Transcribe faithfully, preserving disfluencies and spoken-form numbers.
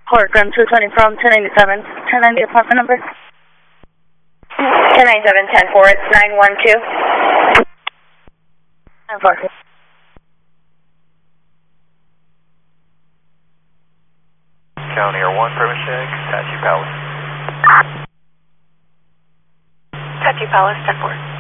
Port Ground two twenty from ten ninety-seven. ten ninety apartment number. ten ninety-seven, ten four, it's nine one two. nine four. County Air one, permit check, Tattoo Palace. Tattoo Palace, ten four.